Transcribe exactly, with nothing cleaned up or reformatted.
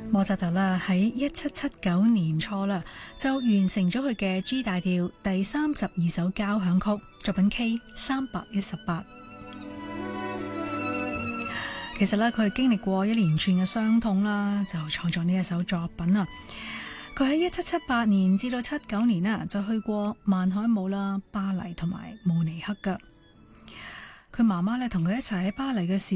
莫扎特啦喺一七七九年初啦就完成咗佢嘅 G 大調第三十二首交響曲作品 K 三百一十八。其實咧，佢係經歷過一連串嘅傷痛啦，就創作呢一首作品啊。佢喺一七七八年至到七九年啊，就去過曼海姆啦、巴黎同埋慕尼黑噶。佢媽媽咧同佢一齊喺巴黎嘅時